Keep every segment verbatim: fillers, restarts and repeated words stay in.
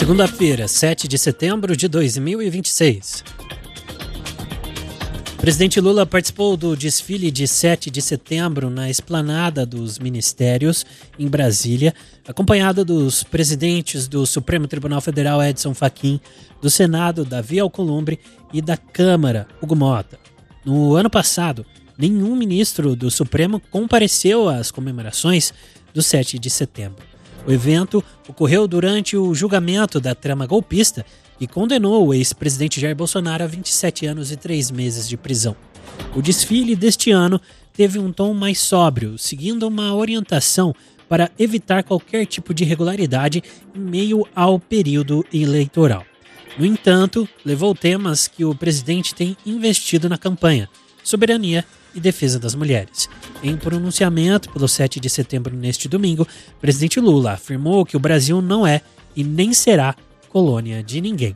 Segunda-feira, sete de setembro de dois mil e vinte e seis. O presidente Lula participou do desfile de sete de setembro na esplanada dos ministérios, em Brasília, acompanhado dos presidentes do Supremo Tribunal Federal, Edson Fachin, do Senado, Davi Alcolumbre, e da Câmara, Hugo Mota. No ano passado, nenhum ministro do Supremo compareceu às comemorações do sete de setembro. O evento ocorreu durante o julgamento da trama golpista e condenou o ex-presidente Jair Bolsonaro a vinte e sete anos e três meses de prisão. O desfile deste ano teve um tom mais sóbrio, seguindo uma orientação para evitar qualquer tipo de irregularidade em meio ao período eleitoral. No entanto, levou temas que o presidente tem investido na campanha: soberania e defesa das mulheres. Em pronunciamento pelo sete de setembro neste domingo, o presidente Lula afirmou que o Brasil não é e nem será colônia de ninguém.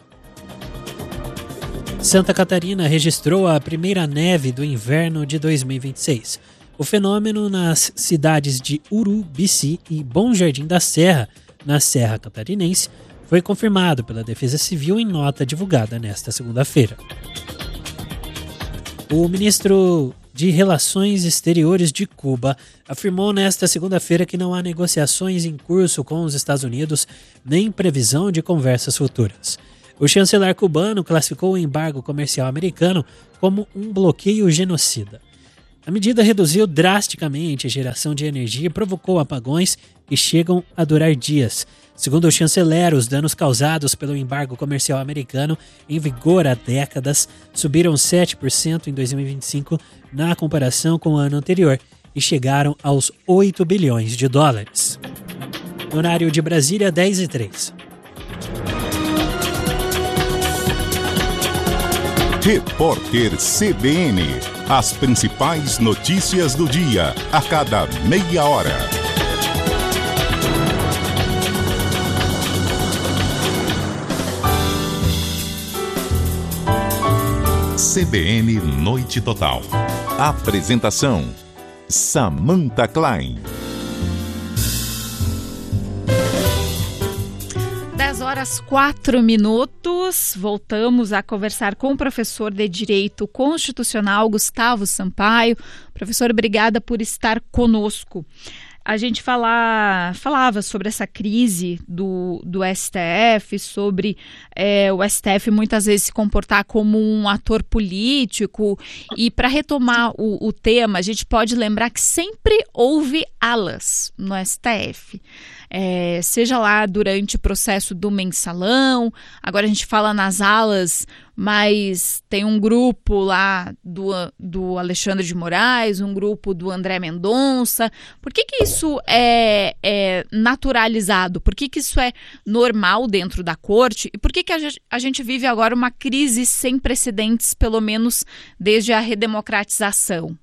Santa Catarina registrou a primeira neve do inverno de dois mil e vinte e seis. O fenômeno nas cidades de Urubici e Bom Jardim da Serra, na Serra Catarinense, foi confirmado pela Defesa Civil em nota divulgada nesta segunda-feira. O ministro de Relações Exteriores de Cuba afirmou nesta segunda-feira que não há negociações em curso com os Estados Unidos nem previsão de conversas futuras. O chanceler cubano classificou o embargo comercial americano como um bloqueio genocida. A medida reduziu drasticamente a geração de energia e provocou apagões que chegam a durar dias. Segundo o chanceler, os danos causados pelo embargo comercial americano, em vigor há décadas, subiram sete por cento em dois mil e vinte e cinco na comparação com o ano anterior e chegaram aos oito bilhões de dólares. No horário de Brasília, dez e três. Repórter C B N. As principais notícias do dia, a cada meia hora. C B N Noite Total. Apresentação: Samantha Klein. dez horas quatro minutos. Voltamos a conversar com o professor de Direito Constitucional, Gustavo Sampaio. Professor, obrigada por estar conosco. A gente fala, falava sobre essa crise do, do S T F, sobre é, o S T F muitas vezes se comportar como um ator político. E para retomar o, o tema, a gente pode lembrar que sempre houve alas no S T F. É, seja lá durante o processo do mensalão, agora a gente fala nas alas, mas tem um grupo lá do, do Alexandre de Moraes, um grupo do André Mendonça. Por que que isso é, é naturalizado? Por que que isso é normal dentro da corte? E por que que a gente, a gente vive agora uma crise sem precedentes, pelo menos desde a redemocratização?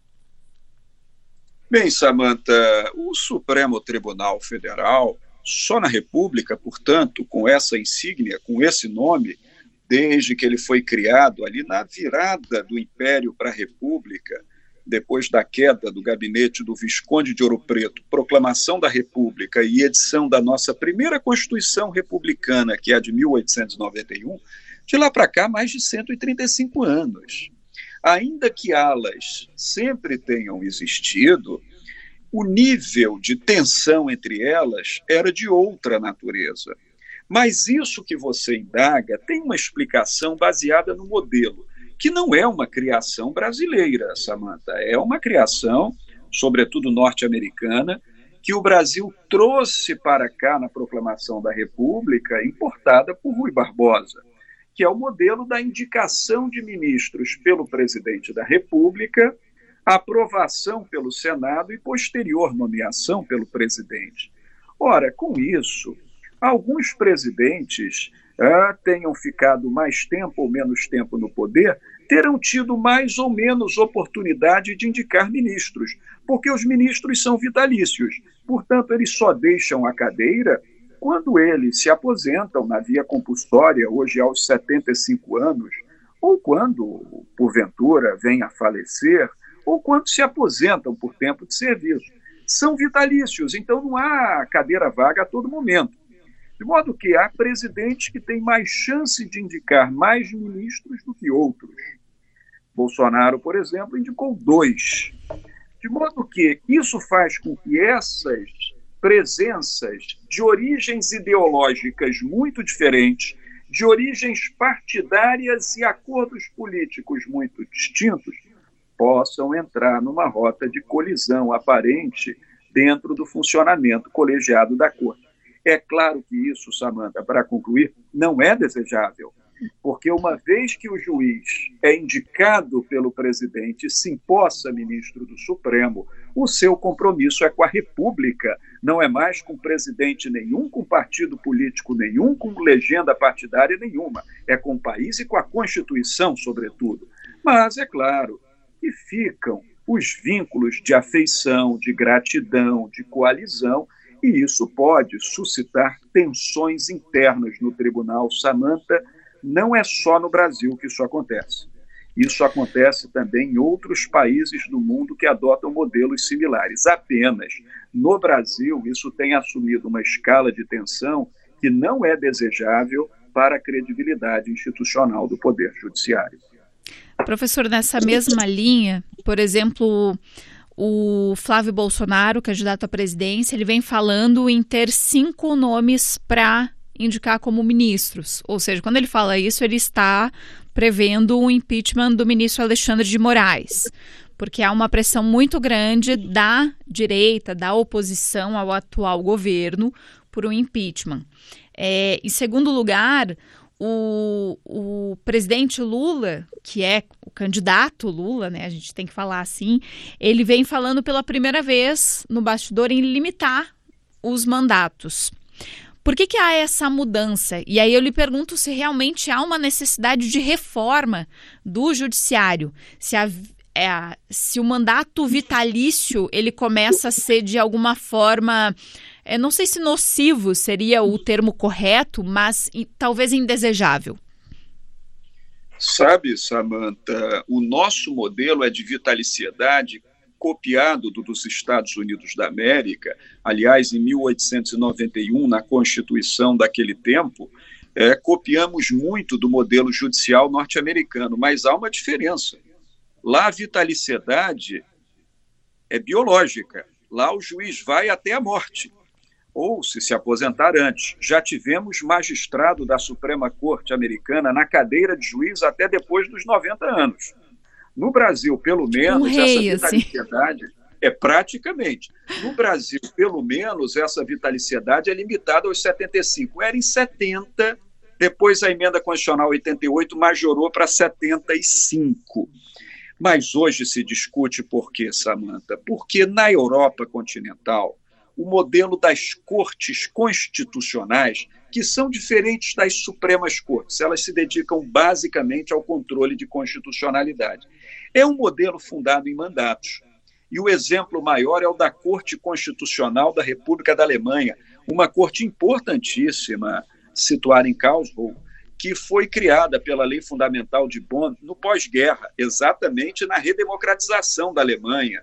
Bem, Samantha, o Supremo Tribunal Federal, só na República, portanto, com essa insígnia, com esse nome, desde que ele foi criado ali na virada do Império para a República, depois da queda do gabinete do Visconde de Ouro Preto, proclamação da República e edição da nossa primeira Constituição Republicana, que é a de mil oitocentos e noventa e um, de lá para cá, mais de cento e trinta e cinco anos. Ainda que alas sempre tenham existido, o nível de tensão entre elas era de outra natureza. Mas isso que você indaga tem uma explicação baseada no modelo, que não é uma criação brasileira, Samantha, é uma criação, sobretudo norte-americana, que o Brasil trouxe para cá na proclamação da República, importada por Rui Barbosa, que é o modelo da indicação de ministros pelo presidente da República, aprovação pelo Senado e posterior nomeação pelo presidente. Ora, com isso, alguns presidentes ah, tenham ficado mais tempo ou menos tempo no poder, terão tido mais ou menos oportunidade de indicar ministros, porque os ministros são vitalícios, portanto, eles só deixam a cadeira quando eles se aposentam na via compulsória, hoje aos setenta e cinco anos, ou quando, porventura, vêm a falecer, ou quando se aposentam por tempo de serviço. São vitalícios, então não há cadeira vaga a todo momento. De modo que há presidentes que têm mais chance de indicar mais ministros do que outros. Bolsonaro, por exemplo, indicou dois. De modo que isso faz com que essas presenças de origens ideológicas muito diferentes, de origens partidárias e acordos políticos muito distintos, possam entrar numa rota de colisão aparente dentro do funcionamento colegiado da Corte. É claro que isso, Samantha, para concluir, não é desejável, porque uma vez que o juiz é indicado pelo presidente e se empossa ministro do Supremo, o seu compromisso é com a República, não é mais com presidente nenhum, com partido político nenhum, com legenda partidária nenhuma, é com o país e com a Constituição, sobretudo. Mas, é claro, que ficam os vínculos de afeição, de gratidão, de coalizão, e isso pode suscitar tensões internas no tribunal. Samantha, não é só no Brasil que isso acontece. Isso acontece também em outros países do mundo que adotam modelos similares. Apenas no Brasil, isso tem assumido uma escala de tensão que não é desejável para a credibilidade institucional do Poder Judiciário. Professor, nessa mesma linha, por exemplo, o Flávio Bolsonaro, candidato à presidência, ele vem falando em ter cinco nomes para indicar como ministros. Ou seja, quando ele fala isso, ele está prevendo o impeachment do ministro Alexandre de Moraes, porque há uma pressão muito grande da direita, da oposição ao atual governo por um impeachment. É, em segundo lugar, O, o presidente Lula, que é o candidato Lula, né, a gente tem que falar assim, ele vem falando pela primeira vez no bastidor em limitar os mandatos. Por que que há essa mudança? E aí eu lhe pergunto se realmente há uma necessidade de reforma do judiciário, se, a, é, se o mandato vitalício ele começa a ser de alguma forma... Eu não sei se nocivo seria o termo correto, mas talvez indesejável. Sabe, Samantha, o nosso modelo é de vitaliciedade copiado do, dos Estados Unidos da América. Aliás, em mil oitocentos e noventa e um, na Constituição daquele tempo, é, copiamos muito do modelo judicial norte-americano, mas há uma diferença. Lá a vitaliciedade é biológica. Lá o juiz vai até a morte, ou se se aposentar antes. Já tivemos magistrado da Suprema Corte Americana na cadeira de juiz até depois dos noventa anos. No Brasil, pelo menos, um rei, essa vitaliciedade assim. é praticamente. No Brasil, pelo menos, essa vitaliciedade é limitada aos setenta e cinco. Era em setenta, depois a emenda constitucional oitenta e oito majorou para setenta e cinco. Mas hoje se discute por quê, Samantha? Porque na Europa continental, o modelo das cortes constitucionais, que são diferentes das Supremas Cortes, elas se dedicam basicamente ao controle de constitucionalidade. É um modelo fundado em mandatos. E o exemplo maior é o da Corte Constitucional da República da Alemanha, uma corte importantíssima, situada em Karlsruhe, que foi criada pela Lei Fundamental de Bonn no pós-guerra, exatamente na redemocratização da Alemanha.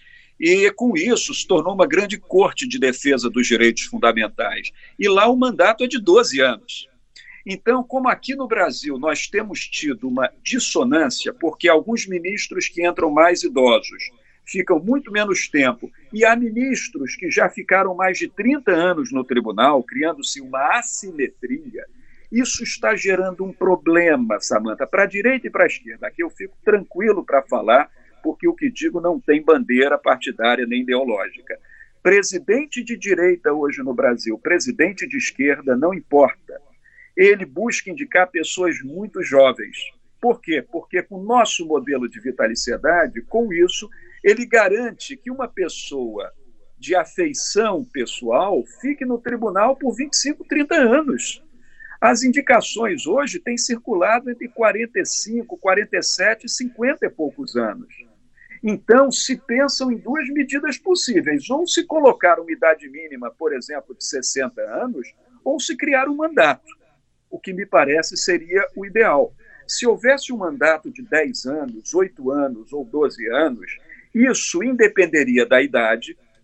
E, com isso, se tornou uma grande corte de defesa dos direitos fundamentais. E lá o mandato é de doze anos. Então, como aqui no Brasil nós temos tido uma dissonância, porque alguns ministros que entram mais idosos ficam muito menos tempo, e há ministros que já ficaram mais de trinta anos no tribunal, criando-se uma assimetria, isso está gerando um problema, Samantha, para a direita e para a esquerda. Aqui eu fico tranquilo para falar, porque o que digo não tem bandeira partidária nem ideológica. Presidente de direita hoje no Brasil, presidente de esquerda, não importa. Ele busca indicar pessoas muito jovens. Por quê? Porque com o nosso modelo de vitaliciedade, com isso, ele garante que uma pessoa de afeição pessoal fique no tribunal por vinte e cinco, trinta anos. As indicações hoje têm circulado entre quarenta e cinco, quarenta e sete e cinquenta e poucos anos. Então, se pensam em duas medidas possíveis, ou se colocar uma idade mínima, por exemplo, de sessenta anos, ou se criar um mandato, o que me parece seria o ideal. Se houvesse um mandato de dez anos, oito anos ou doze anos, isso independeria da idade,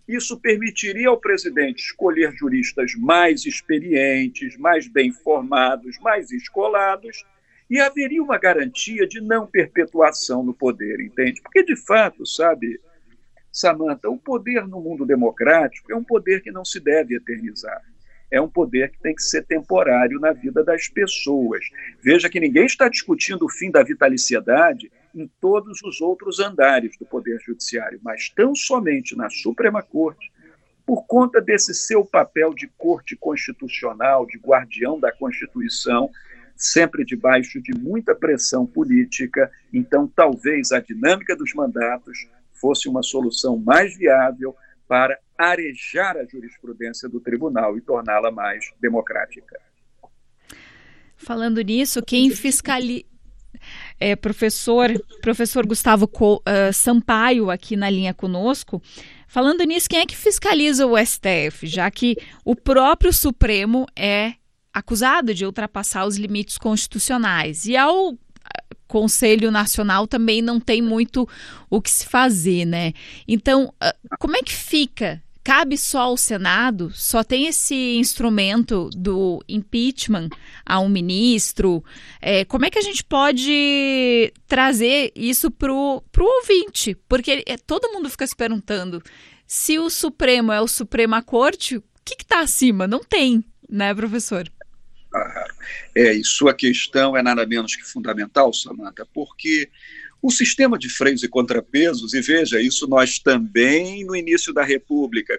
Isso permitiria ao presidente escolher juristas mais experientes, mais bem formados, mais escolados, e haveria uma garantia de não perpetuação no poder, entende? Porque, de fato, sabe, Samantha, o poder no mundo democrático é um poder que não se deve eternizar. É um poder que tem que ser temporário na vida das pessoas. Veja que ninguém está discutindo o fim da vitaliciedade em todos os outros andares do Poder Judiciário, mas tão somente na Suprema Corte, por conta desse seu papel de corte constitucional, de guardião da Constituição, sempre debaixo de muita pressão política. Então, talvez a dinâmica dos mandatos fosse uma solução mais viável para arejar a jurisprudência do tribunal e torná-la mais democrática. Falando nisso, quem fiscaliza... É, professor, professor Gustavo Co, uh, Sampaio aqui na linha conosco. Falando nisso, quem é que fiscaliza o S T F, já que o próprio Supremo é acusado de ultrapassar os limites constitucionais? E ao Conselho Nacional também não tem muito o que se fazer, né? Então, uh, como é que fica? Cabe só ao Senado? Só tem esse instrumento do impeachment a um ministro? É, como é que a gente pode trazer isso para o ouvinte? Porque é, todo mundo fica se perguntando, se o Supremo é o Suprema Corte, o que está acima? Não tem, né, professor? Ah, é, e sua questão é nada menos que fundamental, Samantha, porque o sistema de freios e contrapesos, e veja, isso nós também no início da República,